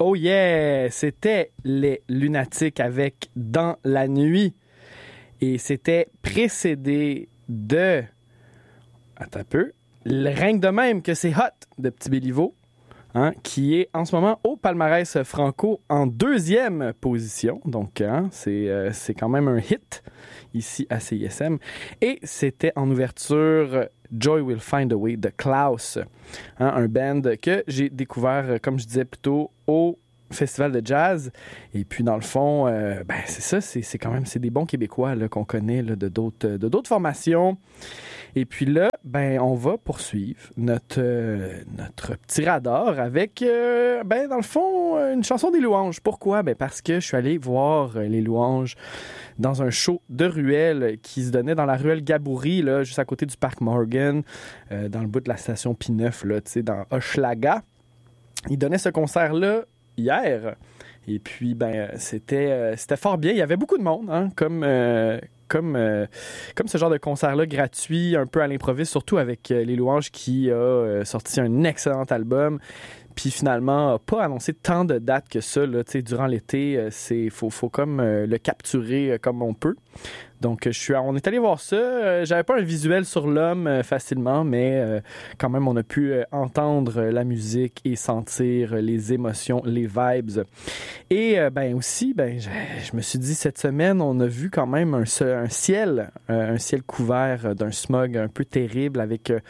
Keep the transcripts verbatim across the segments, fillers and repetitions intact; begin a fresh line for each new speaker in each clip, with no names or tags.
Oh yeah! C'était les Lunatiques avec Dans la nuit. Et c'était précédé de... Attends un peu. Le règne de même que c'est hot de Petit Béliveau, hein, qui est en ce moment au palmarès franco en deuxième position. Donc, hein, c'est, euh, c'est quand même un hit ici à C I S M. Et c'était en ouverture Joy Will Find a Way de Klaus, hein, un band que j'ai découvert, comme je disais plus tôt, au festival de jazz. Et puis, dans le fond, euh, ben, c'est ça, c'est, c'est quand même c'est des bons Québécois là, qu'on connaît là, de, d'autres, de d'autres formations. Et puis là, ben, on va poursuivre notre, euh, notre petit radar avec, euh, ben, dans le fond, une chanson des Louanges. Pourquoi? Ben, parce que je suis allé voir les Louanges dans un show de ruelle qui se donnait dans la ruelle Gaboury, là, juste à côté du parc Morgan, euh, dans le bout de la station P neuf, là, tu sais, dans Hochelaga. Ils donnaient ce concert-là hier. Et puis, ben, c'était, euh, c'était fort bien. Il y avait beaucoup de monde, hein, comme... Euh, Comme, euh, comme ce genre de concert-là gratuit, un peu à l'improviste, surtout avec euh, Les Louanges qui a euh, sorti un excellent album, puis finalement n'a pas annoncé tant de dates que ça. Là, durant l'été, il euh, faut, faut comme euh, le capturer euh, comme on peut. Donc, je suis, on est allé voir ça. Euh, j'avais pas un visuel sur l'homme euh, facilement, mais euh, quand même, on a pu euh, entendre la musique et sentir les émotions, les vibes. Et euh, ben aussi, ben je, je me suis dit, cette semaine, on a vu quand même un, un ciel, euh, un ciel couvert d'un smog un peu terrible avec euh,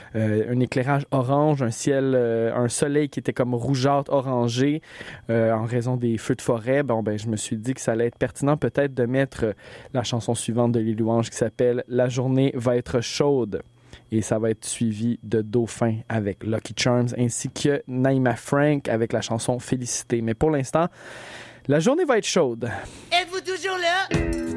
un éclairage orange, un ciel, euh, un soleil qui était comme rougeâtre, orangé euh, en raison des feux de forêt. Bon, ben je me suis dit que ça allait être pertinent peut-être de mettre la chanson suivante de Les Louanges qui s'appelle « La journée va être chaude ». Et ça va être suivi de Dauphin avec Lucky Charms ainsi que Naïma Frank avec la chanson « Félicité ». Mais pour l'instant, la journée va être chaude.
Êtes-vous toujours là?